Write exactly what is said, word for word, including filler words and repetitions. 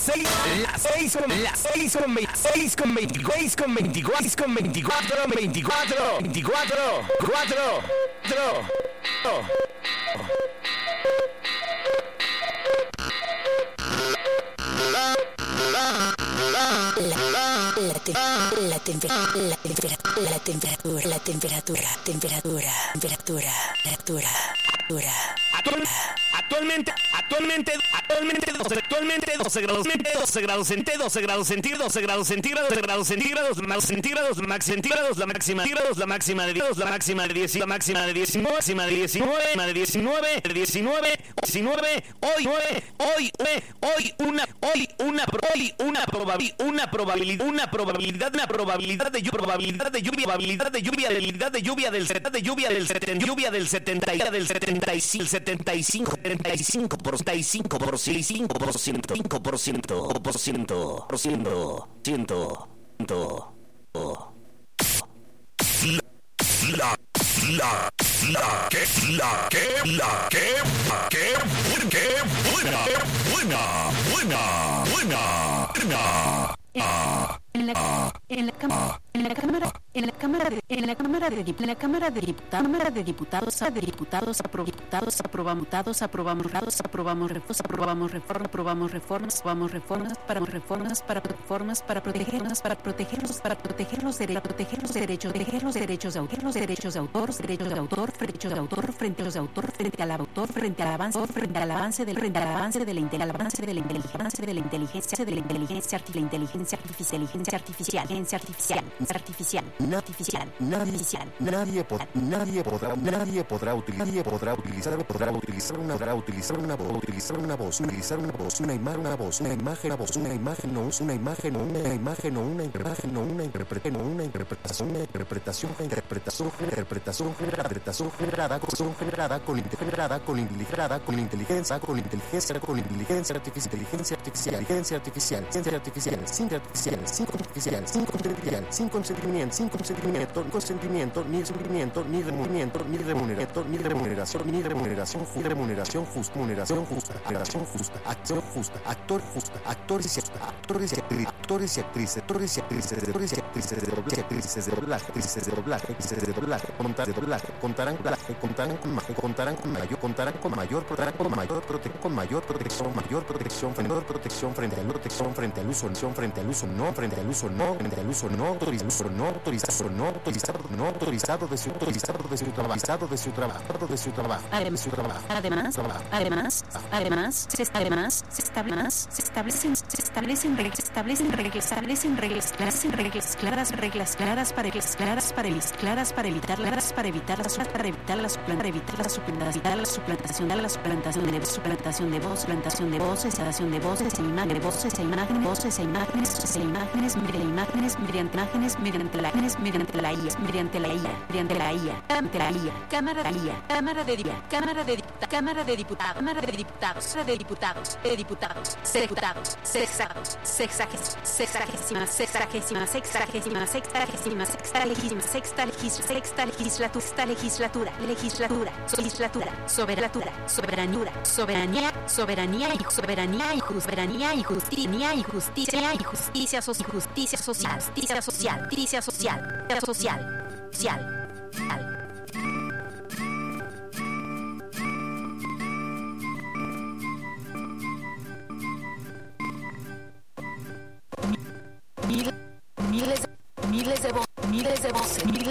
seis, las seis con las seis con seis con veintiséis con veinticuatro con veinticuatro veinticuatro veinticuatro cuatro cuatro La, te, la, temper, la, tempera, la temperatura, la temperatura, temperatura, temperatura, temperatura, temperatura. Actual, actualmente, actualmente, actualmente, doce, actualmente doce grados, doce grados centígrados, doce grados centígrados, doce grados centígrados, doce grados centígrados, más centígrados, max centígrados, la máxima centígrados, la máxima de diez, la máxima de diez, la máxima de diecinueve, máxima de diecinueve, de diecinueve, diecinueve, diecinueve, hoy, hoy, hoy, hoy, una, hoy, una, hoy, una probabilidad, una probabilidad, una probabilidad, una probabilidad de lluvia, probabilidad de lluvia, probabilidad de lluvia, probabilidad de lluvia del setenta, de lluvia del setenta, lluvia del setenta, del setenta y cinco, setenta y cinco, setenta y cinco por cinco por cinco por ciento, cinco por ciento, por ciento, por ciento, ciento, ciento, la, la, la, que, la, que, la, que, que, que, buena, que, buena, buena, buena, buena, ah. En la, en la cámara, en la cámara, en la cámara de, en la cámara de, en la cámara de diputados, cámara de diputados, de diputados, apro, diputados, aprobamos, diputados, aprobamos, aprobamos reformas, aprobamos reformas, aprobamos reformas, aprobamos reformas para reformas, para reformas, para protegernos, para protegerlos, para proteger los derechos, proteger los derechos, proteger los derechos de autor, los derechos de autor, derechos de autor, derechos de autor, frente a los de autor, frente al autor, frente al avance, frente al avance del, frente al avance de la inteligencia, de la inteligencia, de la inteligencia, de la inteligencia, de la inteligencia artificial. Artificial, inteligencia artificial, artificial, no artificial, no artificial. Nadie podrá, nadie podrá, nadie podrá utilizar, nadie podrá utilizar, podrá utilizar una, podrá utilizar una voz, utilizar una voz, utilizar una voz, una imagen, una voz, una imagen, una voz, una imagen, no una imagen, no una imagen, no una imagen, no una interpretación, no una interpretación, una interpretación, interpretación, interpretación, interpretación generada, con generada, con integrada, con integrada, con inteligencia, con inteligencia, con inteligencia artificial, inteligencia artificial, inteligencia artificial, ciencia artificial, ciencia artificial, sin artificial, sin consentimiento, sin consentimiento, sin consentimiento, ni consentimiento, ni consentimiento, ni remuneración, ni remuneración, ni remuneración, ni remuneración, remuneración justa, remuneración justa, remuneración justa, acción justa, actor justa, actores y actores y actrices, actores y actrices, actores y actrices, actores y actrices de doblaje, actrices de doblaje, actrices de doblaje, actrices de doblaje, contar de doblaje, contarán doblaje, contarán con mayor, contarán con mayor, contarán con mayor, contarán con mayor protección, con mayor protección, mayor protección, mayor protección frente al protección frente al uso, frente al uso, no frente al uso no, frente al uso no autorizado, no autorizado, no autorizado, no autorizado de su autorizado de su trabajo, de su trabajo, de su trabajo, de su trabajo. Además, además, además, se además se establecen, se establecen, se establecen reglas, se establecen reglas, establecen reglas claras, reglas claras, reglas claras para reglas claras para claras para evitar claras para evitar las para evitar las para evitar la suplantación, la suplantación, la suplantación de suplantación de voz, suplantación de voces, separación de voces, imagen de voces, imagen, voces, imágenes, imágenes, mediante imágenes, mediante imágenes, mediante la imágenes, mediante la I A, mediante la I A, mediante la I A, mediante la I A, cámara de I A, cámara de diputados, cámara de diputados, cámara de diputados, cámara de diputados, de diputados, de diputados, diputados, sexados, sexagésimas, sexagésimas, sexagésimas, sexagésimas, sexagésimas, sexta legislatura, sexta legislatura, sexta legislatura, legislatura, legislatura, soberanía, soberanía, soberanía, soberanía y soberanía y soberanía y justicia y justicia y justicia social, justicia social, justicia social, justicia social, social, social. Miles, miles, miles de voces, miles de voces, miles